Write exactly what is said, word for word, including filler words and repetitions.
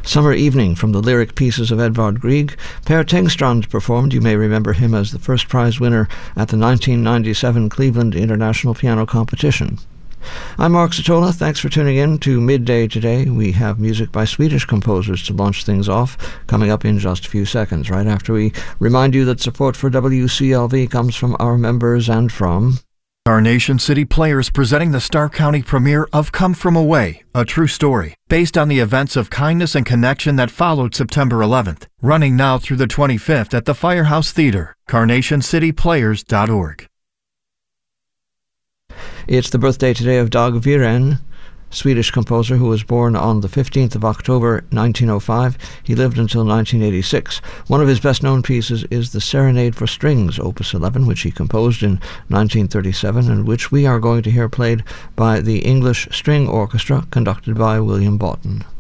Summer Evening from the lyric pieces of Edvard Grieg. Per Tengstrand performed. You may remember him as the first prize winner at the nineteen ninety-seven Cleveland International Piano Competition. I'm Mark Satola. Thanks for tuning in to Midday today. We have music by Swedish composers to launch things off, coming up in just a few seconds, right after we remind you that support for W C L V comes from our members and from Carnation City Players, presenting the Stark County premiere of Come From Away, a true story, based on the events of kindness and connection that followed September eleventh. Running now through the twenty-fifth at the Firehouse Theater, carnation city players dot org. It's the birthday today of Dag Viren, Swedish composer who was born on the fifteenth of October nineteen oh five. He lived until nineteen eighty-six. One of his best-known pieces is the Serenade for Strings, Opus eleven, which he composed in nineteen thirty-seven, and which we are going to hear played by the English String Orchestra, conducted by William Boughton.